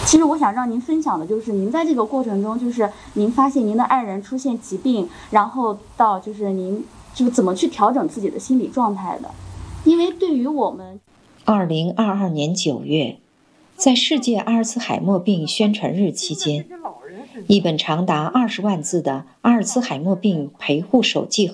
其实我想让您分享的就是您在这个过程中，就是您发现您的爱人出现疾病，然后到就是您就怎么去调整自己的心理状态的。因为对于我们 2022年9月，在世界阿尔茨海默病宣传日期间，一本长达20万字的阿尔茨海默病陪护手记